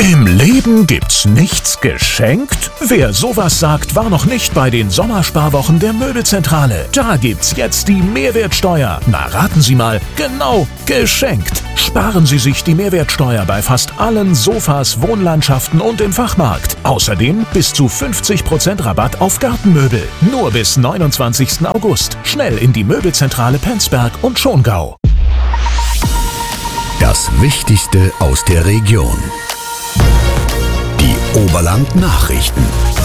Im Leben gibt's nichts geschenkt? Wer sowas sagt, war noch nicht bei den Sommersparwochen der Möbelzentrale. Da gibt's jetzt die Mehrwertsteuer. Na, raten Sie mal, genau, geschenkt. Sparen Sie sich die Mehrwertsteuer bei fast allen Sofas, Wohnlandschaften und im Fachmarkt. Außerdem bis zu 50% Rabatt auf Gartenmöbel. Nur bis 29. August. Schnell in die Möbelzentrale Penzberg und Schongau. Das Wichtigste aus der Region. Die Oberland-Nachrichten.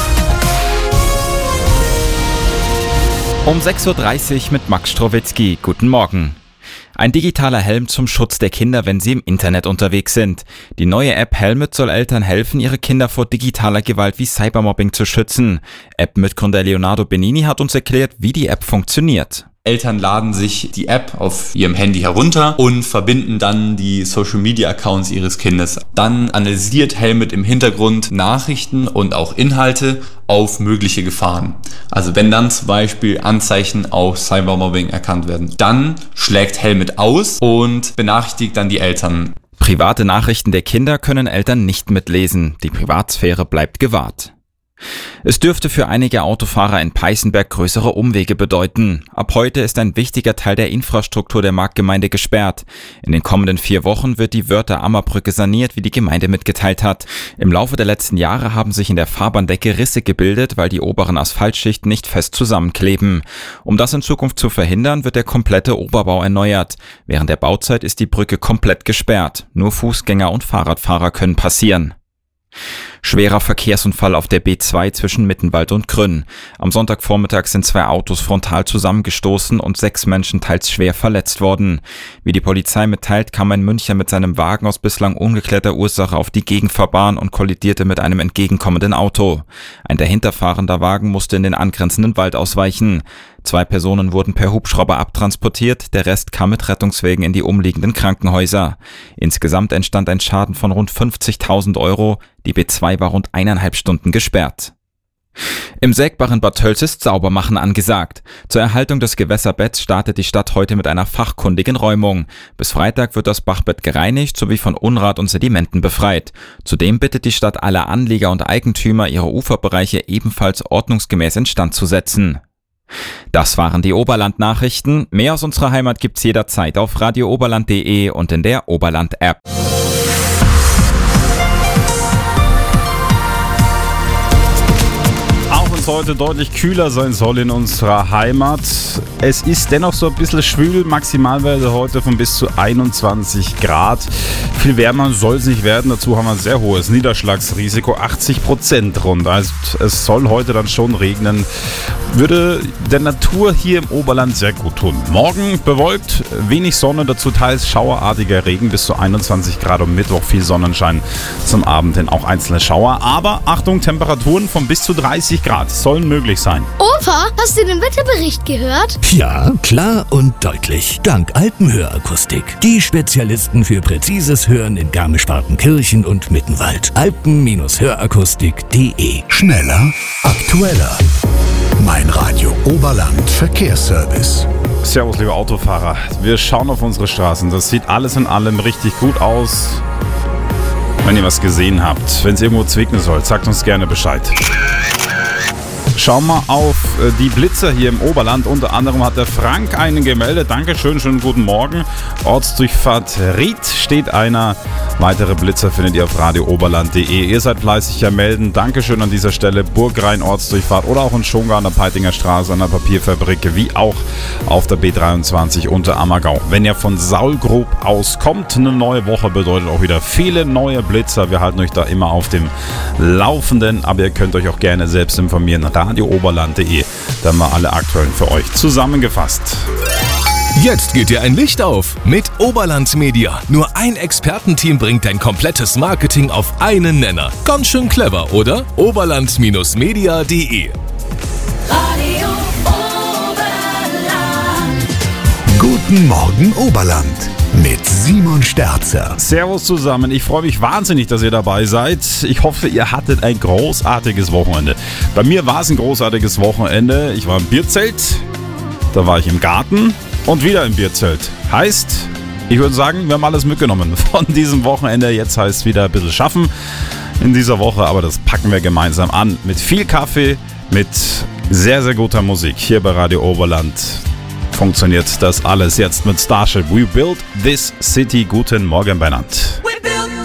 Um 6.30 Uhr mit Max Strowitzki. Guten Morgen. Ein digitaler Helm zum Schutz der Kinder, wenn sie im Internet unterwegs sind. Die neue App Helmet soll Eltern helfen, ihre Kinder vor digitaler Gewalt wie Cybermobbing zu schützen. App-Mitgründer Leonardo Benini hat uns erklärt, wie die App funktioniert. Eltern laden sich die App auf ihrem Handy herunter und verbinden dann die Social-Media-Accounts ihres Kindes. Dann analysiert Helmet im Hintergrund Nachrichten und auch Inhalte auf mögliche Gefahren. Also wenn dann zum Beispiel Anzeichen auf Cybermobbing erkannt werden, dann schlägt Helmet aus und benachrichtigt dann die Eltern. Private Nachrichten der Kinder können Eltern nicht mitlesen. Die Privatsphäre bleibt gewahrt. Es dürfte für einige Autofahrer in Peißenberg größere Umwege bedeuten. Ab heute ist ein wichtiger Teil der Infrastruktur der Marktgemeinde gesperrt. In den kommenden 4 Wochen wird die Wörther-Ammer-Brücke saniert, wie die Gemeinde mitgeteilt hat. Im Laufe der letzten Jahre haben sich in der Fahrbahndecke Risse gebildet, weil die oberen Asphaltschichten nicht fest zusammenkleben. Um das in Zukunft zu verhindern, wird der komplette Oberbau erneuert. Während der Bauzeit ist die Brücke komplett gesperrt. Nur Fußgänger und Fahrradfahrer können passieren. Schwerer Verkehrsunfall auf der B2 zwischen Mittenwald und Grünn. Am Sonntagvormittag sind 2 Autos frontal zusammengestoßen und 6 Menschen teils schwer verletzt worden. Wie die Polizei mitteilt, kam ein Müncher mit seinem Wagen aus bislang ungeklärter Ursache auf die Gegenfahrbahn und kollidierte mit einem entgegenkommenden Auto. Ein dahinterfahrender Wagen musste in den angrenzenden Wald ausweichen. 2 Personen wurden per Hubschrauber abtransportiert, der Rest kam mit Rettungswegen in die umliegenden Krankenhäuser. Insgesamt entstand ein Schaden von rund 50.000 €. Die B2 war rund 1,5 Stunden gesperrt. Im Sägbach in Bad Tölz ist Saubermachen angesagt. Zur Erhaltung des Gewässerbetts startet die Stadt heute mit einer fachkundigen Räumung. Bis Freitag wird das Bachbett gereinigt sowie von Unrat und Sedimenten befreit. Zudem bittet die Stadt alle Anlieger und Eigentümer, ihre Uferbereiche ebenfalls ordnungsgemäß instand zu setzen. Das waren die Oberland-Nachrichten. Mehr aus unserer Heimat gibt's jederzeit auf radiooberland.de und in der Oberland-App. Heute deutlich kühler sein soll in unserer Heimat. Es ist dennoch so ein bisschen schwül, Maximalwerte heute von bis zu 21 Grad. Viel wärmer soll es nicht werden, dazu haben wir ein sehr hohes Niederschlagsrisiko, 80% rund. Also es soll heute dann schon regnen. Würde der Natur hier im Oberland sehr gut tun. Morgen bewölkt, wenig Sonne, dazu teils schauerartiger Regen bis zu 21 Grad und Mittwoch viel Sonnenschein, zum Abend hin auch einzelne Schauer. Aber Achtung, Temperaturen von bis zu 30 Grad sollen möglich sein. Opa, hast du den Wetterbericht gehört? Ja, klar und deutlich. Dank Alpenhörakustik. Die Spezialisten für präzises Hören in Garmisch-Partenkirchen und Mittenwald. Alpen-Hörakustik.de. Schneller, aktueller. Mein Radio Oberland Verkehrsservice. Servus, liebe Autofahrer. Wir schauen auf unsere Straßen. Das sieht alles in allem richtig gut aus. Wenn ihr was gesehen habt, wenn es irgendwo zwicken soll, sagt uns gerne Bescheid. Schauen wir auf die Blitzer hier im Oberland. Unter anderem hat der Frank einen gemeldet. Dankeschön, schönen guten Morgen. Ortsdurchfahrt Ried steht einer. Weitere Blitzer findet ihr auf radiooberland.de. Ihr seid fleißig am Melden. Dankeschön an dieser Stelle. Burgrhein Ortsdurchfahrt oder auch in Schongau an der Peitinger Straße an der Papierfabrik, wie auch auf der B23 unter Ammergau. Wenn ihr von Saulgrub aus kommt, eine neue Woche bedeutet auch wieder viele neue Blitzer. Wir halten euch da immer auf dem Laufenden, aber ihr könnt euch auch gerne selbst informieren. radiooberland.de, da haben wir alle aktuellen für euch zusammengefasst. Jetzt geht dir ein Licht auf mit Oberland Media. Nur ein Expertenteam bringt dein komplettes Marketing auf einen Nenner. Ganz schön clever, oder? Oberland-media.de. Radio Oberland. Guten Morgen Oberland mit Simon Sterzer. Servus zusammen, ich freue mich wahnsinnig, dass ihr dabei seid. Ich hoffe, ihr hattet ein großartiges Wochenende. Bei mir war es ein großartiges Wochenende. Ich war im Bierzelt, da war ich im Garten und wieder im Bierzelt. Heißt, Ich würde sagen, wir haben alles mitgenommen von diesem Wochenende. Jetzt heißt es wieder ein bisschen schaffen in dieser Woche, aber das packen wir gemeinsam an. Mit viel Kaffee, mit sehr, sehr guter Musik. Hier bei Radio Oberland funktioniert das alles jetzt mit Starship. We build this city. Guten Morgen, Bernhard.